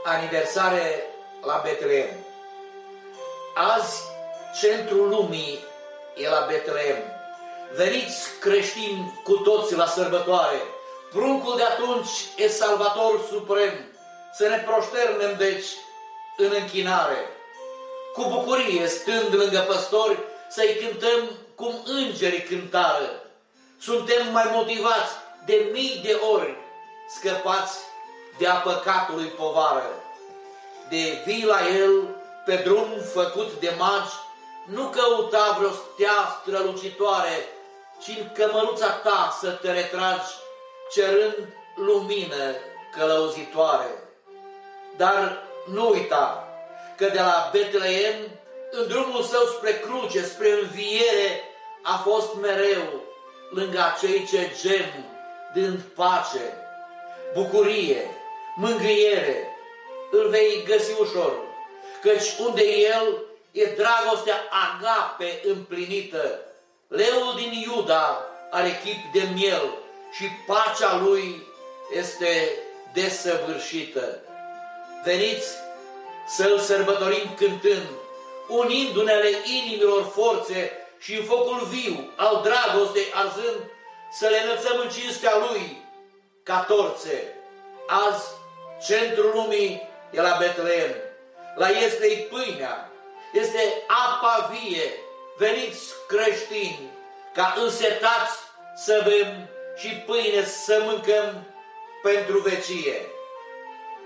aniversare la Betleem. Azi, centrul lumii e la Betleem. Veniți creștini cu toți la sărbătoare. Pruncul de atunci e Salvator suprem. Să ne proșternem, deci, în închinare. Cu bucurie, stând lângă păstori, să-i cântăm cum îngerii cântară. Suntem mai motivați de mii de ori, scăpați de-a păcatului povară. De vii la El, pe drum făcut de magi, nu căuta vreo stea strălucitoare, ci în cămăruța ta să te retragi, cerând lumină călăuzitoare. Dar nu uita că de la Betleem, în drumul său spre cruce, spre înviere, a fost mereu lângă acei ce gem, dând pace, bucurie, mângâiere. Îl vei găsi ușor, căci unde El e dragostea agape împlinită. Leul din Iuda are chip de miel și pacea Lui este desăvârșită. Veniți să-L sărbătorim cântând, unindu-ne-le inimilor forțe și în focul viu al dragostei arzând, să le înălțăm în cinstea Lui ca torțe. Azi, centrul lumii e la Betleem. La este-i pâinea, este apa vie. Veniți creștini, ca însetați să bem și pâine să mâncăm pentru vecie.